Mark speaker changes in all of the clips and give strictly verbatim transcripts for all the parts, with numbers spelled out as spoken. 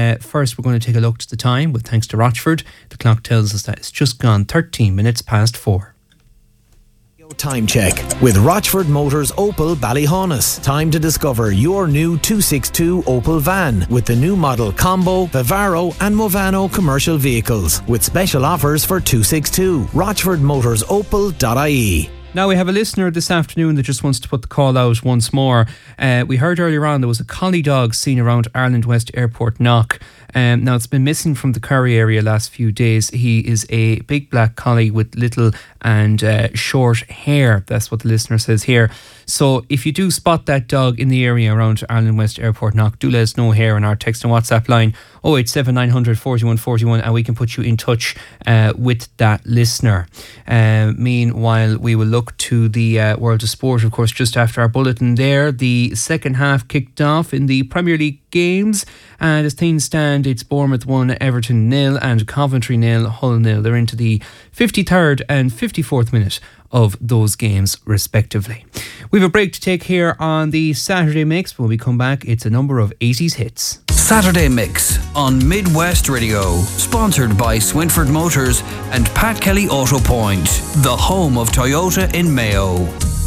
Speaker 1: Uh, first, we're going to take a look at the time with thanks to Rochford. The clock tells us that it's just gone thirteen minutes past four.
Speaker 2: Time check with Rochford Motors Opel Ballyhaunis. Time to discover your new two sixty-two Opel van with the new model Combo, Vivaro and Movano commercial vehicles with special offers for two sixty-two. rochford motors opel dot I E.
Speaker 1: Now we have a listener this afternoon that just wants to put the call out once more. Uh, we heard earlier on there was a collie dog seen around Ireland West Airport Knock. Um, now it's been missing from the Kerry area last few days. He is a big black collie with little and uh, short hair. That's what the listener says here. So if you do spot that dog in the area around Ireland West Airport Knock, do let us know here on our text and WhatsApp line oh eight seven nine hundred forty-one forty-one, and we can put you in touch uh, with that listener. Uh, meanwhile, we will look to the uh, world of sport, of course, just after our bulletin there. The second half kicked off in the Premier League games, and as things stand, it's Bournemouth one, Everton nil, and Coventry nil, Hull nil. They're into the fifty-third and fifty-fourth minute of those games respectively. We have a break to take here on the Saturday Mix. When we come back, it's a number of eighties hits.
Speaker 3: Saturday Mix on Midwest Radio, sponsored by Swinford Motors and Pat Kelly Auto Point, the home of Toyota in Mayo.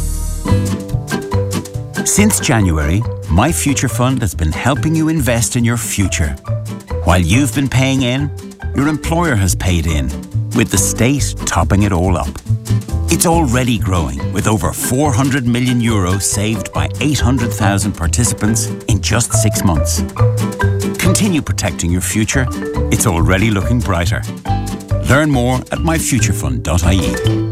Speaker 4: Since January, My Future Fund has been helping you invest in your future. While you've been paying in, your employer has paid in, with the state topping it all up. It's already growing, with over four hundred million euros saved by eight hundred thousand participants in just six months. Continue protecting your future. It's already looking brighter. Learn more at my future fund dot I E.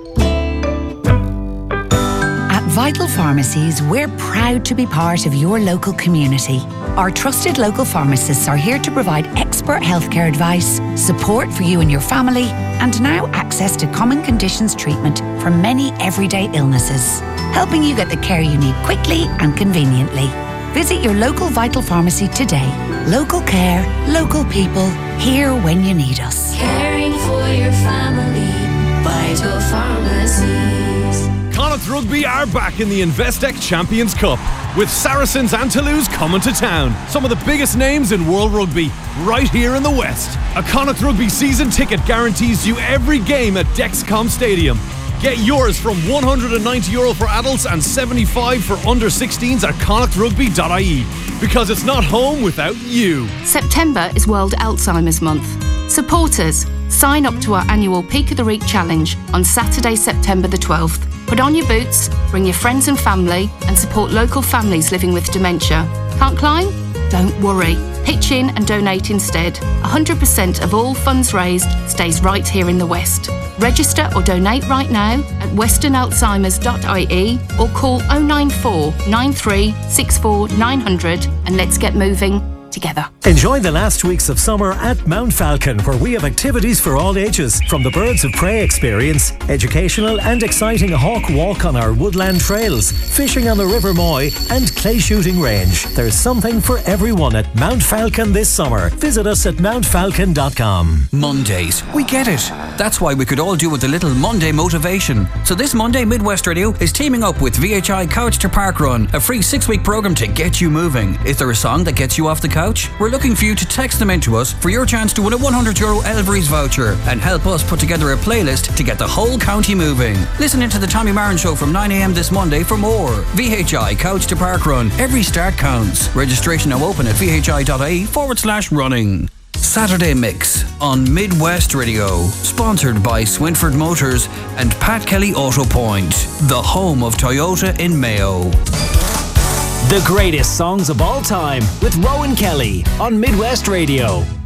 Speaker 5: Vital Pharmacies, we're proud to be part of your local community. Our trusted local pharmacists are here to provide expert healthcare advice, support for you and your family, and now access to common conditions treatment for many everyday illnesses, helping you get the care you need quickly and conveniently. Visit your local Vital Pharmacy today. Local care, local people, here when you need us.
Speaker 6: Caring for your family, Vital Pharmacies.
Speaker 7: Connacht Rugby are back in the Investec Champions Cup, with Saracens and Toulouse coming to town. Some of the biggest names in world rugby, right here in the West. A Connacht Rugby season ticket guarantees you every game at Dexcom Stadium. Get yours from one hundred ninety euro for adults and seventy-five for under sixteens at connacht rugby dot I E. Because it's not home without you.
Speaker 8: September is World Alzheimer's Month. Supporters, sign up to our annual Peak of the Reek Challenge on Saturday, September the twelfth. Put on your boots, bring your friends and family, and support local families living with dementia. Can't climb? Don't worry. Pitch in and donate instead. one hundred percent of all funds raised stays right here in the West. Register or donate right now at western alzheimers dot I E or call oh nine four nine three six four nine hundred and let's get moving together.
Speaker 9: Enjoy the last weeks of summer at Mount Falcon, where we have activities for all ages, from the Birds of Prey experience, educational and exciting hawk walk on our woodland trails, fishing on the River Moy and clay shooting range. There's something for everyone at Mount Falcon this summer. Visit us at mount falcon dot com.
Speaker 3: Mondays, we get it. That's why we could all do with a little Monday motivation. So this Monday, Midwest Radio is teaming up with V H I Couch to Park Run, a free six-week programme to get you moving. Is there a song that gets you off the couch? We're looking for you to text them in to us for your chance to win a one hundred euro Elvery's voucher and help us put together a playlist to get the whole county moving. Listen into the Tommy Marin Show from nine a.m. this Monday for more. V H I Couch to Park Run. Every start counts. Registration now open at V H I dot I E forward slash running. Saturday Mix on Midwest Radio, sponsored by Swinford Motors and Pat Kelly Auto Point, the home of Toyota in Mayo.
Speaker 10: The greatest songs of all time with Rowan Kelly on Midwest Radio.